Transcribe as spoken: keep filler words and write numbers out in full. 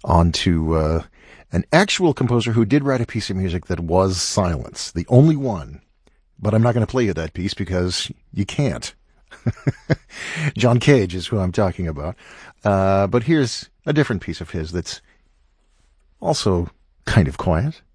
on to uh, an actual composer who did write a piece of music that was silence, the only one. But I'm not going to play you that piece because you can't. John Cage is who I'm talking about. Uh, but here's a different piece of his that's also kind of quiet.